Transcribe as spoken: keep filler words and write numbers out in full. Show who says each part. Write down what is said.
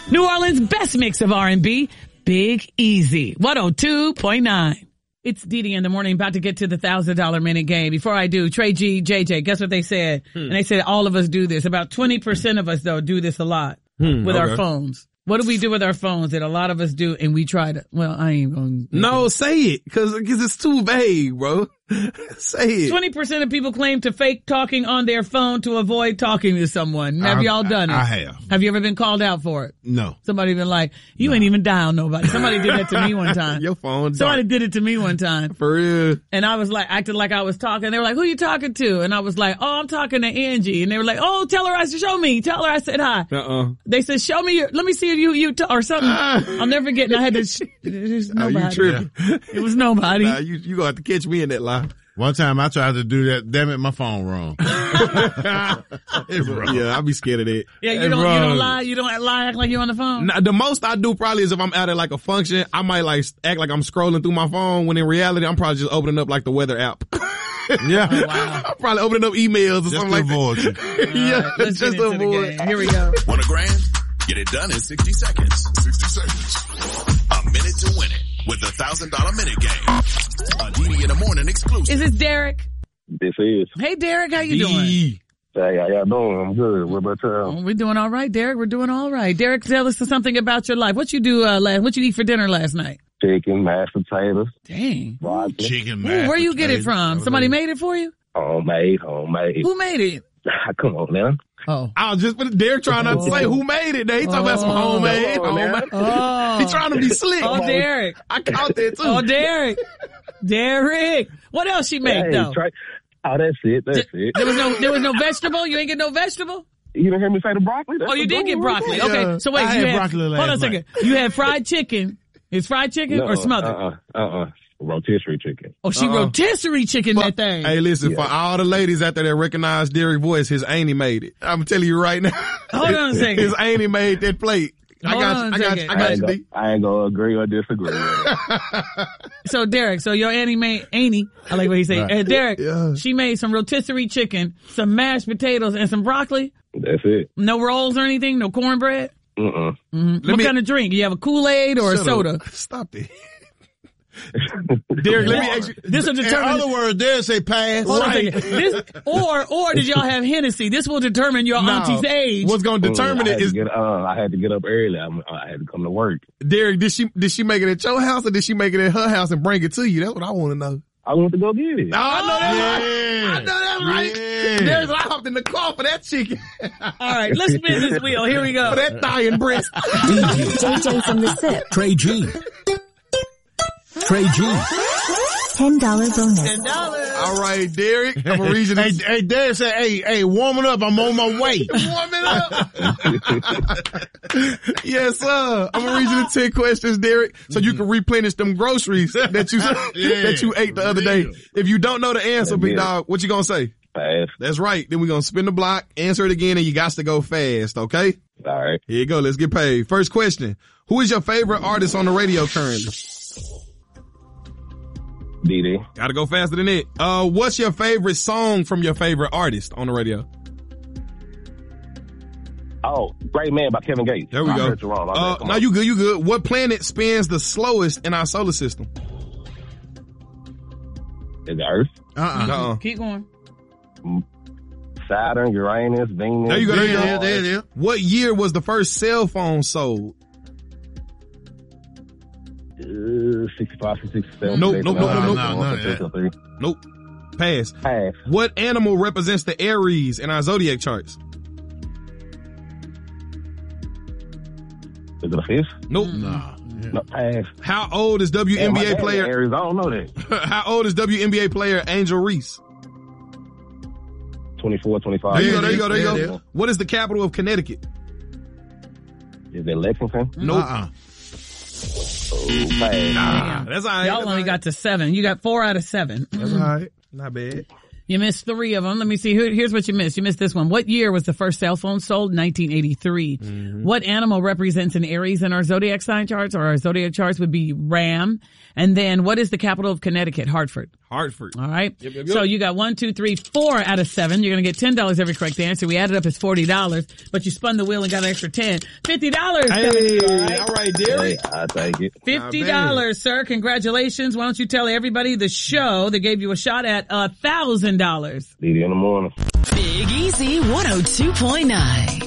Speaker 1: New Orleans' best mix of R and B, Big Easy, one oh two point nine. It's Dee in the morning, about to get to the one thousand dollars minute game. Before I do, Trey G, J J, guess what they said? Hmm. And they said all of us do this. About twenty percent of us, though, do this a lot hmm, with okay. our phones. What do we do with our phones that a lot of us do and we try to, well, I ain't gonna.
Speaker 2: No, it. say it, cause, cause it's too vague, bro. Say it.
Speaker 1: twenty percent of people claim to fake talking on their phone to avoid talking to someone. Have I, y'all done it?
Speaker 2: I have.
Speaker 1: Have you ever been called out for it?
Speaker 2: No.
Speaker 1: Somebody been like, you no. ain't even dial nobody. Somebody did that to me one time.
Speaker 2: Your phone
Speaker 1: Somebody
Speaker 2: dark.
Speaker 1: did it to me one time.
Speaker 2: For real.
Speaker 1: And I was like, acted like I was talking. They were like, who you talking to? And I was like, oh, I'm talking to Angie. And they were like, oh, tell her I said, show me. Tell her I said hi. Uh-uh. They said, show me your, let me see if you, you, t-, or something. I'll never forget. And I had to, sh- there's nobody.
Speaker 2: Oh, you tripping.
Speaker 1: It was nobody.
Speaker 2: Nah, you, you gonna have to catch me in that lie.
Speaker 3: One time I tried to do that. Damn it, my phone wrong.
Speaker 2: It's wrong. Yeah, I'll be scared of that.
Speaker 1: Yeah, you don't, you don't lie. You don't lie, act like you're on the phone.
Speaker 2: Nah, the most I do probably is if I'm out at like a function, I might like act like I'm scrolling through my phone when in reality I'm probably just opening up like the weather app.
Speaker 3: Yeah.
Speaker 1: Oh, wow.
Speaker 2: I'm probably opening up emails or
Speaker 3: just
Speaker 2: something like
Speaker 3: avoid
Speaker 2: that.
Speaker 3: Right,
Speaker 2: yeah,
Speaker 1: let's
Speaker 2: just
Speaker 1: get into
Speaker 2: avoid.
Speaker 1: The game. Here we go.
Speaker 4: Want a grand? Get it done in sixty seconds. sixty seconds. A minute to win it with the one thousand dollars minute game. A Dee in the morning exclusive.
Speaker 1: Is this Derek?
Speaker 5: This is.
Speaker 1: Hey, Derek, how you
Speaker 2: D-
Speaker 1: doing?
Speaker 5: Hey, how y'all doing? I'm good. What about y'all?
Speaker 1: Oh, we're doing all right, Derek. We're doing all right. Derek, tell us something about your life. What you do uh, last? What you eat for dinner last night?
Speaker 5: Chicken, mashed potatoes.
Speaker 1: Dang.
Speaker 3: Chicken,
Speaker 1: Ooh,
Speaker 3: mashed
Speaker 1: where you get it
Speaker 3: potatoes.
Speaker 1: from? Somebody made it for you?
Speaker 5: Homemade, homemade.
Speaker 1: Who made it?
Speaker 5: Come on now.
Speaker 1: Oh.
Speaker 2: I was just, but Derek trying not to say who made it. He talking
Speaker 1: oh.
Speaker 2: about some homemade.
Speaker 5: Oh,
Speaker 2: homemade.
Speaker 1: Oh.
Speaker 2: He trying to be slick.
Speaker 1: Oh, Derek.
Speaker 2: I caught that too.
Speaker 1: Oh, Derek. Derek. What else she make
Speaker 5: hey,
Speaker 1: though?
Speaker 5: Try, oh, that's it. That's
Speaker 1: D-
Speaker 5: it.
Speaker 1: There was no, there was no vegetable? You ain't get no vegetable?
Speaker 5: You didn't hear me say the broccoli? That's
Speaker 1: Oh, you
Speaker 5: the
Speaker 1: did get broccoli.
Speaker 5: right
Speaker 1: Okay.
Speaker 2: Yeah.
Speaker 1: So wait,
Speaker 3: I
Speaker 1: you
Speaker 3: had
Speaker 1: had,
Speaker 3: broccoli last
Speaker 1: hold on a second.
Speaker 3: night.
Speaker 1: You had fried chicken. Is fried chicken
Speaker 5: no,
Speaker 1: or smothered?
Speaker 5: Uh-uh. Uh-uh. Rotisserie chicken.
Speaker 1: Oh, she
Speaker 2: Uh-uh.
Speaker 1: rotisserie chicken
Speaker 2: But,
Speaker 1: that thing.
Speaker 2: hey, listen,
Speaker 5: Yeah.
Speaker 2: for all the ladies out there that recognize Derek's voice, his auntie made it. I'm telling you right now.
Speaker 1: Hold on a second.
Speaker 2: His auntie made that plate. I
Speaker 1: Hold
Speaker 2: got
Speaker 1: on
Speaker 2: you.
Speaker 1: a
Speaker 2: I got
Speaker 1: second.
Speaker 2: you. I
Speaker 5: I
Speaker 2: got
Speaker 5: ain't,
Speaker 2: you,
Speaker 5: go,
Speaker 2: D.
Speaker 5: I ain't gonna agree or disagree.
Speaker 1: So Derek, so your auntie made, auntie, I like what he said.
Speaker 3: Right.
Speaker 1: Uh, Derek,
Speaker 2: Yeah.
Speaker 1: she made some rotisserie chicken, some mashed potatoes, and some broccoli.
Speaker 5: That's it.
Speaker 1: No rolls or anything? No cornbread?
Speaker 5: Uh-uh.
Speaker 1: Mm-hmm. What
Speaker 2: me-
Speaker 1: kind of drink? You have a Kool-Aid or a
Speaker 2: Shut
Speaker 1: soda?
Speaker 2: up. Stop it. Derek, let me ask you.
Speaker 1: This will
Speaker 3: In
Speaker 1: determine.
Speaker 3: other words, there say pass.
Speaker 1: Hold on a
Speaker 2: Right.
Speaker 1: second. This, or, or did y'all have Hennessy? This will determine your
Speaker 2: No.
Speaker 1: auntie's age.
Speaker 2: What's going to determine
Speaker 5: I
Speaker 2: it
Speaker 5: had
Speaker 2: is,
Speaker 5: to get, uh, I had to get up early. I'm, I had to come to work.
Speaker 2: Derek, did she, did she make it at your house or did she make it at her house and bring it to you? That's what I want to know.
Speaker 5: I went to go get it.
Speaker 2: Oh, I know that's
Speaker 3: Yeah.
Speaker 2: right. I know that's right.
Speaker 3: Yeah.
Speaker 2: There's I hopped in the car for that chicken.
Speaker 1: All right, let's spin this wheel. Here we go.
Speaker 2: For that thigh and breast.
Speaker 6: J J from the SIP.
Speaker 7: Trey G. Trey G.
Speaker 6: ten dollars bonus.
Speaker 1: ten dollars.
Speaker 2: All right, Derek. I'm gonna read you
Speaker 3: Hey,
Speaker 2: this.
Speaker 3: hey, Derek said, hey, hey, warming up. I'm on my way.
Speaker 2: Warming up. Yes, sir. I'm gonna read you the ten questions, Derek, so you can replenish them groceries that you
Speaker 3: Yeah.
Speaker 2: that you ate the other day.
Speaker 3: Real.
Speaker 2: If you don't know the answer, big
Speaker 5: Yeah.
Speaker 2: dog, what you gonna say?
Speaker 5: Fast.
Speaker 2: That's right. Then we're gonna spin the block, answer it again, and you got to go fast, okay?
Speaker 5: All right.
Speaker 2: Here you go. Let's get paid. First question. Who is your favorite artist on the radio currently?
Speaker 5: D D.
Speaker 2: Gotta go faster than it. Uh, what's your favorite song from your favorite artist on the radio?
Speaker 5: Oh, Great Man by Kevin Gates.
Speaker 2: There we
Speaker 5: I
Speaker 2: go.
Speaker 5: heard you wrong. My bad.
Speaker 2: Uh,
Speaker 5: Come
Speaker 2: no,
Speaker 5: on.
Speaker 2: you good, you good. What planet spins the slowest in our solar system?
Speaker 5: Is it Earth?
Speaker 3: Uh-uh.
Speaker 2: Uh-uh.
Speaker 1: Keep going.
Speaker 5: Saturn, Uranus, Venus.
Speaker 2: There you go, there you go.
Speaker 3: There, there, there.
Speaker 2: What year was the first cell phone sold?
Speaker 5: Uh, sixty-five, sixty-seven.
Speaker 2: Nope, nope, nope, nope,
Speaker 3: nope. No, no,
Speaker 2: Nope. Pass.
Speaker 5: Pass.
Speaker 2: What animal represents the Aries in our zodiac charts?
Speaker 5: Is it a fish?
Speaker 2: Nope.
Speaker 3: Nah.
Speaker 5: No, pass.
Speaker 2: How old is W N B A
Speaker 5: Damn, my dad
Speaker 2: player?
Speaker 5: Aries, I don't know that.
Speaker 2: How old is W N B A player Angel Reese?
Speaker 5: twenty-four, twenty-five.
Speaker 2: There you go, there you go, there you
Speaker 3: Yeah,
Speaker 2: go.
Speaker 3: yeah.
Speaker 2: What is the capital of Connecticut?
Speaker 5: Is it Lexington?
Speaker 2: Nope.
Speaker 3: Uh-uh.
Speaker 5: Oh, pass.
Speaker 2: Nah, that's all right.
Speaker 1: Y'all
Speaker 2: That's
Speaker 1: only
Speaker 2: all
Speaker 1: got to seven. You got four out of seven.
Speaker 2: right. That's all right. Not bad.
Speaker 1: You missed three of them. Let me see. Here, here's what you missed. You missed this one. What year was the first cell phone sold? nineteen eighty-three. Mm-hmm. What animal represents an Aries in our zodiac sign charts, or our zodiac charts would be Ram? And then what is the capital of Connecticut? Hartford.
Speaker 2: Hartford.
Speaker 1: All right.
Speaker 2: Yep, yep, yep.
Speaker 1: So you got one, two, three, four out of seven. You're going to get ten dollars every correct answer. We added up as forty dollars, but you spun the wheel and got an extra ten. fifty dollars.
Speaker 2: Hey, all right, Derek.
Speaker 5: Hey, I take it.
Speaker 1: fifty dollars, sir. Congratulations. Why don't you tell everybody the show that gave you a shot at a thousand dollars?
Speaker 5: D D in the morning.
Speaker 8: Big Easy one oh two point nine.